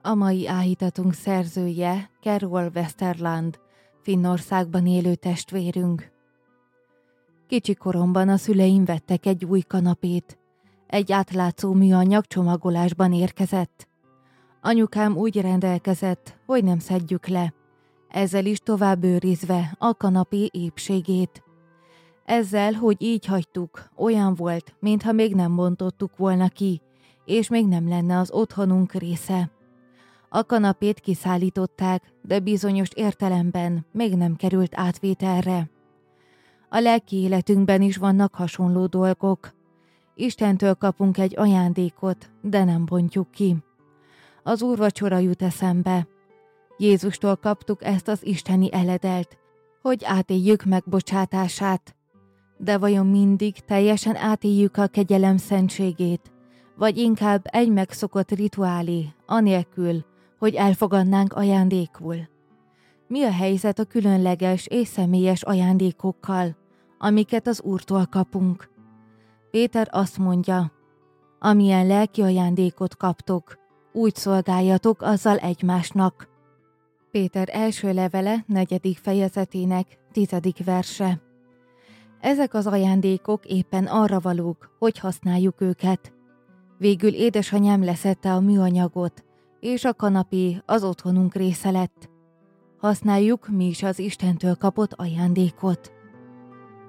A mai áhítatunk szerzője Carol Westerland, Finnországban élő testvérünk. Kicsi koromban a szüleim vettek egy új kanapét. Egy átlátszó műanyag csomagolásban érkezett. Anyukám úgy rendelkezett, hogy nem szedjük le, ezzel is tovább őrizve a kanapé épségét. Ezzel, hogy így hagytuk, olyan volt, mintha még nem bontottuk volna ki, és még nem lenne az otthonunk része. A kanapét kiszállították, de bizonyos értelemben még nem került átvételre. A lelki életünkben is vannak hasonló dolgok. Istentől kapunk egy ajándékot, de nem bontjuk ki. Az úrvacsora jut eszembe. Jézustól kaptuk ezt az isteni eledelt, hogy átéljük megbocsátását. De vajon mindig teljesen átéljük a kegyelem szentségét, vagy inkább egy megszokott rituálé, anélkül, hogy elfogadnánk ajándékul? Mi a helyzet a különleges és személyes ajándékokkal, amiket az Úrtól kapunk? Péter azt mondja, amilyen lelki ajándékot kaptok, úgy szolgáljatok azzal egymásnak. Péter első levele 4. fejezetének 10. verse. Ezek az ajándékok éppen arra valók, hogy használjuk őket. Végül édesanyám leszedte a műanyagot, és a kanapé az otthonunk része lett. Használjuk mi is az Istentől kapott ajándékot.